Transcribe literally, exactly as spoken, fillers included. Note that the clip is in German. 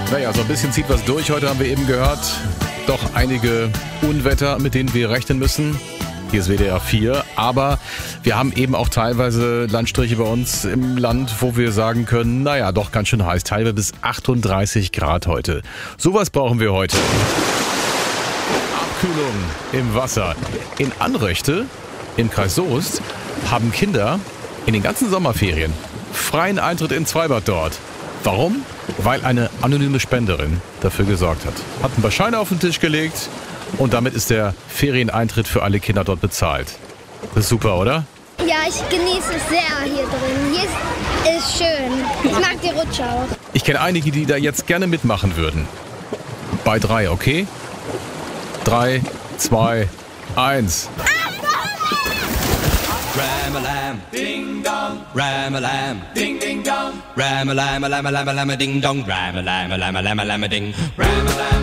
Naja, so ein bisschen zieht was durch. Heute haben wir eben gehört, doch einige Unwetter, mit denen wir rechnen müssen. Hier ist W D R vier, aber wir haben eben auch teilweise Landstriche bei uns im Land, wo wir sagen können, naja, doch ganz schön heiß, teilweise bis achtunddreißig Grad heute. Sowas brauchen wir heute. Abkühlung im Wasser. In Anröchte, im Kreis Soest, haben Kinder in den ganzen Sommerferien freien Eintritt ins Freibad dort. Warum? Weil eine anonyme Spenderin dafür gesorgt hat. Hat ein paar Scheine auf den Tisch gelegt und damit ist der Ferieneintritt für alle Kinder dort bezahlt. Das ist super, oder? Ja, ich genieße es sehr hier drin. Hier ist, ist schön. Ich mag die Rutsche auch. Ich kenne einige, die da jetzt gerne mitmachen würden. Bei drei, okay? Drei, zwei, eins. Ram-a-lam, ding dong, ram-a-lam, ding ding dong, ram-a-lam, a-lam, a-lam, a-lam, a ding dong, ram-a-lam, a-lam, a-lam, a-lam, a ding, ram-a-lam.